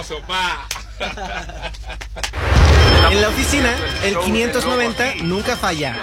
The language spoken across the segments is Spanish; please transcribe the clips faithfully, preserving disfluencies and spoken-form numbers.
famoso, pa. En la oficina, el quinientos noventa nunca falla.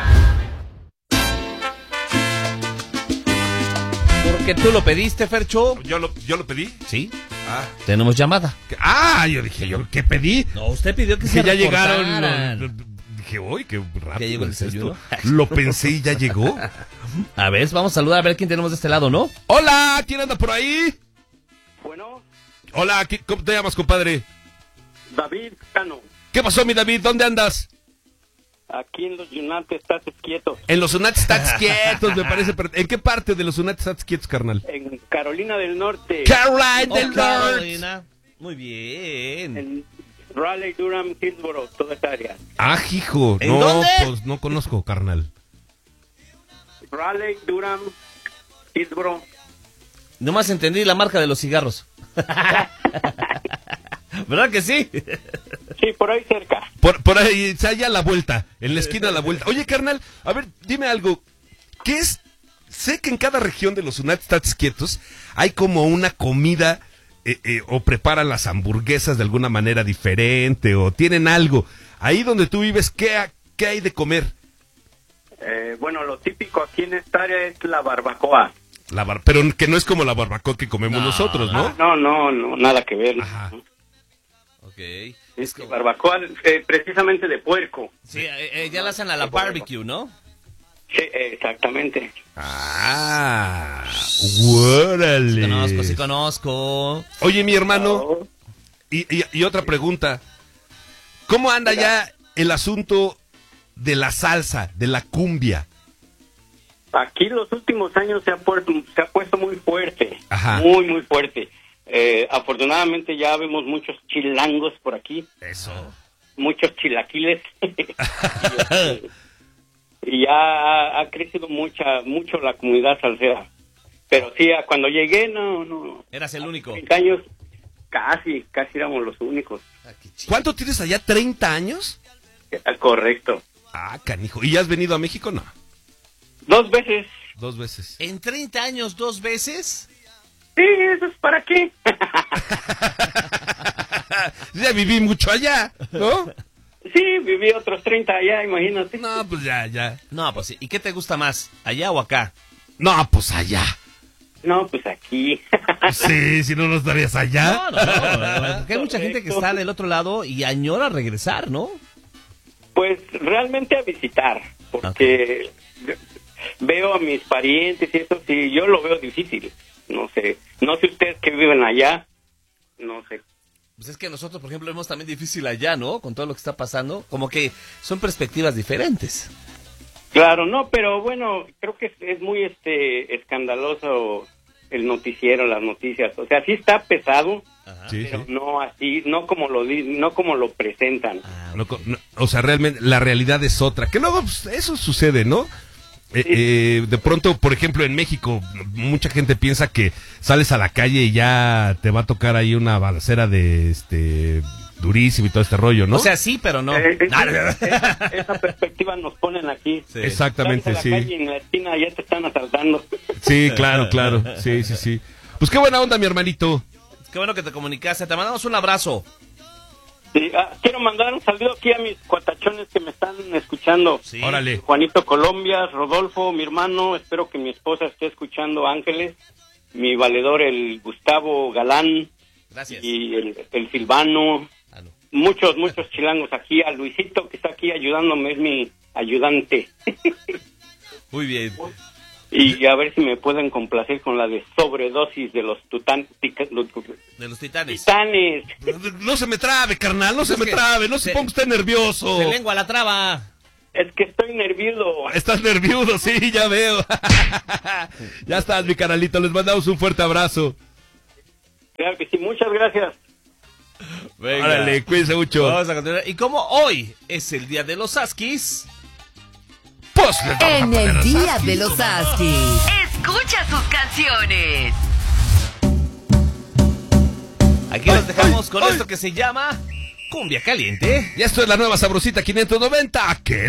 Porque tú lo pediste, Fercho. ¿Yo lo, yo lo pedí? Sí. Ah. Tenemos llamada. Ah, yo dije, ¿yo qué pedí? No, usted pidió que, Que se ya reportaran. llegaron. Los, dije, uy, qué rápido. ¿Ya llegó el es desayuno? esto. Lo pensé y ya llegó. A ver, vamos a saludar a ver quién tenemos de este lado, ¿no? Hola, ¿quién anda por ahí? Bueno, Hola, ¿qué- ¿cómo te llamas, compadre? David Cano, ¿Qué pasó, mi David? ¿Dónde andas? aquí en los United estás quietos, En los United States quietos, me parece. per- ¿En qué parte de los United States quietos, carnal? en Carolina del Norte, Caroline Oh, del Norte. Carolina. Muy bien. en Raleigh, Durham, Hillsborough, toda esta área. Ah, hijo. ¿En No, dónde? pues no conozco, carnal. Raleigh, Durham, Hillsborough. Nomás entendí la marca de los cigarros. ¿Verdad que sí? Sí, por ahí cerca. Por, por ahí, o sea, ya a la vuelta, en la esquina a la vuelta. Oye, carnal, a ver, dime algo. ¿Qué es? Sé que en cada región de los United States quietos hay como una comida eh, eh, o preparan las hamburguesas de alguna manera diferente o tienen algo. Ahí donde tú vives, ¿qué, ha- qué hay de comer? Eh, bueno, lo típico aquí en esta área es la barbacoa. La bar- pero que no es como la barbacoa que comemos No. nosotros, ¿no? Ah, no, no, no, nada que ver. Ajá. Ok. Es que barbacoa eh, precisamente de puerco. Sí, eh, eh, ya la hacen a la barbecue, ¿no? Sí, exactamente. Ah, órale. Conozco, sí conozco. Oye, mi hermano, Oh, y, y- y otra pregunta. ¿Cómo anda ya el asunto de la salsa, de la cumbia? Aquí los últimos años se ha, puesto, se ha puesto muy fuerte, Ajá. muy, muy fuerte. Eh, afortunadamente ya vemos muchos chilangos por aquí, Eso. muchos chilaquiles. y, este, y ya ha, ha crecido mucha, mucho la comunidad salsera. Pero sí, a- cuando llegué, no, no. Eras el único. treinta años, casi, casi éramos los únicos. Ah, qué chido. ¿Cuánto tienes allá? ¿treinta años? Ah, correcto. Ah, canijo. ¿Y ya has venido a México? No. Dos veces. Dos veces. ¿En treinta años dos veces? Sí, eso es para qué. Ya viví mucho allá, ¿no? Sí, viví otros treinta allá, imagínate. No, pues ya, ya. No, pues sí. ¿Y qué te gusta más? ¿Allá o acá? No, pues allá. No, pues aquí. Sí, si no, no estarías allá. No, no, no. Porque hay mucha gente que está del otro lado y añora regresar, ¿no? Pues realmente a visitar, porque veo a mis parientes y eso, sí, yo lo veo difícil. No sé, no sé ustedes que viven allá, no sé. Pues es que nosotros, por ejemplo, vemos también difícil allá, ¿no? Con todo lo que está pasando. Como que son perspectivas diferentes. Claro, no, pero bueno, creo que es, es muy este escandaloso el noticiero, las noticias. O sea, sí está pesado, Ajá. Sí, pero sí. no así, no como lo di- no como lo presentan. Ah, No, no, o sea, realmente la realidad es otra. Que luego pues, eso sucede, ¿no? Eh, eh, de pronto, por ejemplo, en México, mucha gente piensa que sales a la calle y ya te va a tocar ahí una balacera de este durísimo y todo este rollo, ¿no? O sea, sí, pero no. Eh, eh, Ah, no, no. esa, esa perspectiva nos ponen aquí. Sí. Exactamente, Sales a la sí. calle y en la esquina ya te están asaltando. Sí, claro, claro. Sí, sí, sí. Pues qué buena onda, mi hermanito. Qué bueno que te comunicaste. Te mandamos un abrazo. Sí, ah, quiero mandar un saludo aquí a mis cuatachones que me están escuchando. Sí. Órale. Juanito Colombia, Rodolfo, mi hermano, espero que mi esposa esté escuchando, Ángeles, mi valedor, el Gustavo Galán, Gracias. y el, el Silvano, Ah, no. muchos, muchos chilangos aquí, a Luisito que está aquí ayudándome, es mi ayudante. Muy bien. Y a ver si me pueden complacer con la de sobredosis de los tutan, tica- los De los titanes. titanes. No se me trabe, carnal, no se Es me que trabe, no se se- ponga usted nervioso. De lengua a la traba. Es que estoy nervioso. Estás nervioso, sí, ya veo. Ya estás, mi canalito, les mandamos un fuerte abrazo. Claro que sí, muchas gracias. Venga. Órale, cuídense mucho. Vamos a continuar. Y como hoy es el día de los Askis, Pues les vamos a En poner el a día Sasky. de los Askis. Escucha sus canciones. aquí los dejamos con esto que se llama Cumbia Caliente. Y esto es la nueva sabrosita quinientos noventa. ¿Qué